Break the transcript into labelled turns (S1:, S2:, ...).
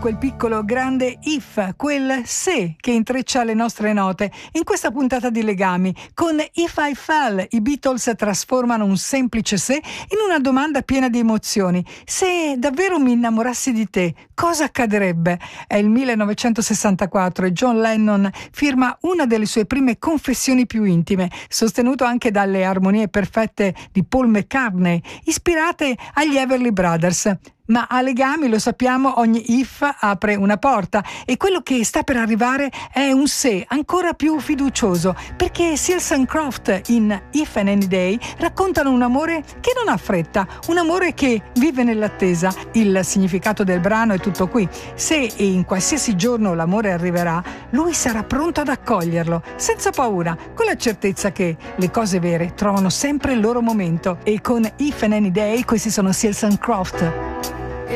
S1: quel piccolo grande if, quel se che intreccia le nostre note. In questa puntata di Legami, con If I Fell, i Beatles trasformano un semplice se in una domanda piena di emozioni. Se davvero mi innamorassi di te, cosa accadrebbe? È il 1964 e John Lennon firma una delle sue prime confessioni più intime, sostenuto anche dalle armonie perfette di Paul McCartney, ispirate agli Everly Brothers. Ma a Legami, lo sappiamo, ogni if apre una porta e quello che sta per arrivare è un se ancora più fiducioso, perché Seals and Croft in If and Any Day raccontano un amore che non ha fretta, un amore che vive nell'attesa. Il significato del brano è tutto qui. Se in qualsiasi giorno l'amore arriverà, lui sarà pronto ad accoglierlo, senza paura, con la certezza che le cose vere trovano sempre il loro momento. E con If and Any Day questi sono Seals and Croft.